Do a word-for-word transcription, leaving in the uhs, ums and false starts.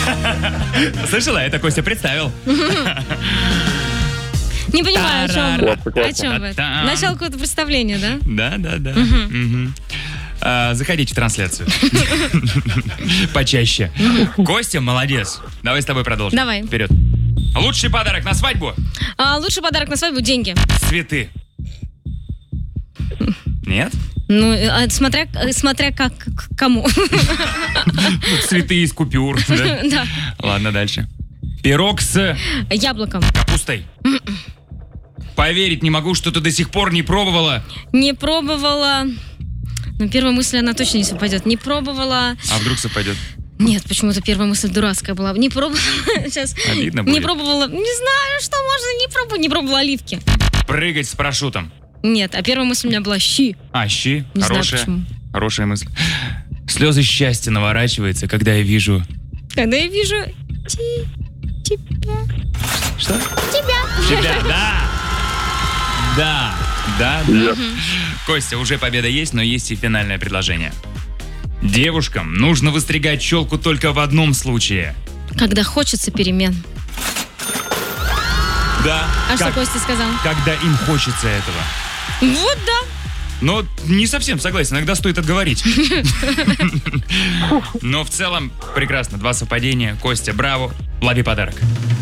Слышала? Это Костя представил. Не понимаю, о чем вы. О чем вы? Начало какого-то представления, да? Да, да, да. А, заходите в трансляцию. Почаще. Костя, молодец. Давай с тобой продолжим. Давай. Вперед. Лучший подарок на свадьбу? А, лучший подарок на свадьбу — деньги. Цветы. Нет? Ну, а, смотря, смотря как к кому. Ну, цветы из купюр, да? Да. Ладно, дальше. Пирог с... Яблоком. Капустой. Поверить не могу, что ты до сих пор не пробовала. Не пробовала... Ну, первая мысль, она точно не совпадет. Не пробовала... А вдруг совпадет? Нет, почему-то первая мысль дурацкая была. Не пробовала... Сейчас. Обидно будет. Не пробовала... Не знаю, что можно не пробовать. Не пробовала оливки. Прыгать с парашютом. Нет, а первая мысль у меня была щи. А, щи? Не Хорошая. знаю, почему. Хорошая мысль. Слезы счастья наворачиваются, когда я вижу... Когда я вижу... Ти... Тебя... Что? Тебя. Тебя, да. Да, да, да. Костя, уже победа есть, но есть и финальное предложение. Девушкам нужно выстригать челку только в одном случае. Когда хочется перемен. Да. А как, что Костя сказал? Когда им хочется этого. Вот да. Но не совсем согласен, иногда стоит отговорить. Но в целом прекрасно. Два совпадения. Костя, браво. Лови подарок.